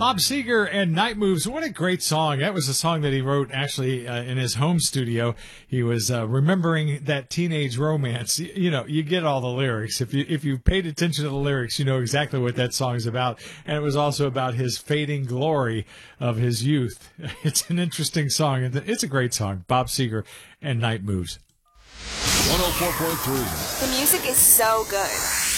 Bob Seger and Night Moves. What a great song. That was a song that he wrote actually in his home studio. He was remembering that teenage romance. You know, you get all the lyrics. If you paid attention to the lyrics, you know exactly what that song is about. And it was also about his fading glory of his youth. It's an interesting song. And it's a great song. Bob Seger and Night Moves. 104.3. The music is so good.